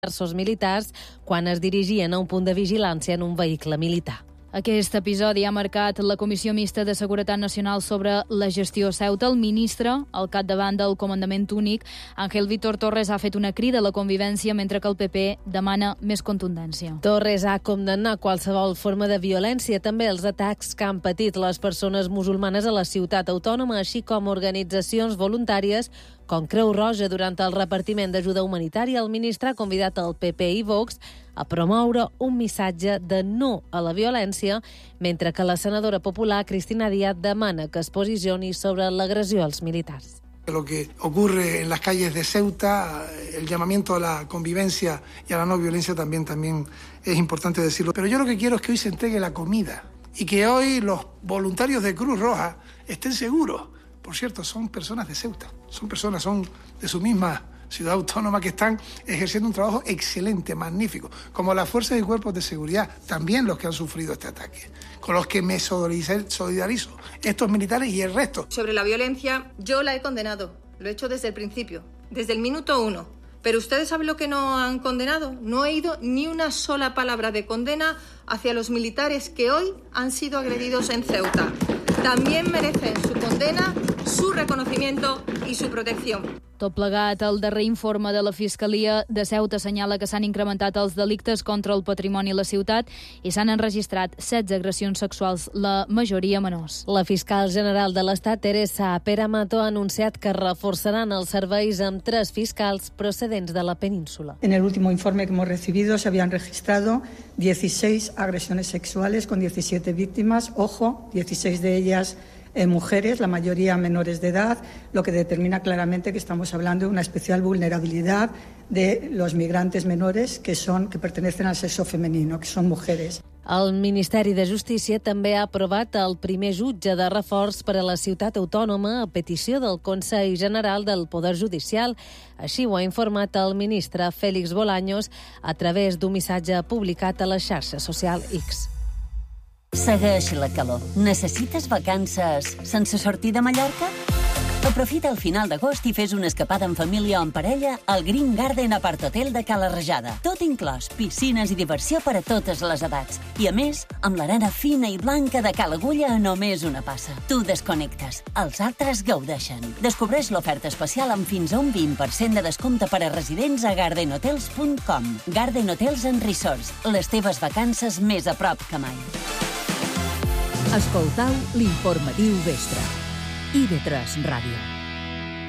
diversos militars quan es dirigien a un punt de vigilància en un vehicle militar. Aquest episodi ha marcat la Comissió Mixta de Seguretat Nacional sobre la gestió a Ceuta. El ministre, al capdavant del comandament únic, Ángel Víctor Torres, ha fet una crida a la convivència, mentre que el PP demana més contundència. Torres ha condemnat qualsevol forma de violència, també els atacs que han patit les persones musulmanes a la ciutat autònoma, així com organitzacions voluntàries com Creu Roja durant el repartiment d'ajuda humanitària. El ministre ha convidat el PP i Vox a promoure un missatge de no a la violència, mentre que la senadora popular Cristina Díaz demana que es posicioni sobre l'agressió als militars. Lo que ocurre en las calles de Ceuta, el llamamiento a la convivencia y a la no violencia también es importante decirlo. Pero yo lo que quiero es que hoy se entregue la comida y que hoy los voluntarios de Cruz Roja estén seguros. Por cierto, son personas de Ceuta, son de su misma ciudad autónoma que están ejerciendo un trabajo excelente, magnífico, como las fuerzas y cuerpos de seguridad, también los que han sufrido este ataque, con los que me solidarizo, estos militares y el resto. Sobre la violencia, yo la he condenado, lo he hecho desde el principio, desde el minuto 1. Pero ¿ustedes saben lo que no han condenado? No he oído ni una sola palabra de condena hacia los militares que hoy han sido agredidos en Ceuta. También merecen su condena, su reconocimiento y su protección. Tot plegat, el darrer informe de la Fiscalia de Ceuta assenyala que s'han incrementat els delictes contra el patrimoni a la ciutat i s'han enregistrat 16 agressions sexuals, la majoria menors. La fiscal general de l'Estat, Teresa Pera-Mato, ha anunciat que reforçaran els serveis amb 3 fiscals procedents de la península. En el último informe que hemos recibido se habían registrado 16 agresiones sexuales con 17 víctimas, ojo, 16 de ellas mujeres, la mayoría menores de edad, lo que determina claramente que estamos hablando de una especial vulnerabilidad de los migrantes menores que pertenecen al sexo femenino, que son mujeres. El Ministeri de Justícia també ha aprovat el primer jutge de reforç per a la ciutat autònoma a petició del Consell General del Poder Judicial. Així ho ha informat el ministre Félix Bolaños a través d'un missatge publicat a la xarxa social X. Segueix la calor. Necessites vacances sense sortir de Mallorca? Aprofita el final d'agost i fes una escapada en família o en parella al Green Garden Apart Hotel de Cala Rajada. Tot inclòs, piscines i diversió per a totes les edats. I a més, amb l'arena fina i blanca de Cala Agulla a només una passa. Tu desconnectes, els altres gaudeixen. Descobreix l'oferta especial amb fins a un 20% de descompte per a residents a gardenhotels.com. Garden Hotels and Resorts, les teves vacances més a prop que mai. Escoltau l'informatiu vespre. IB3 Ràdio.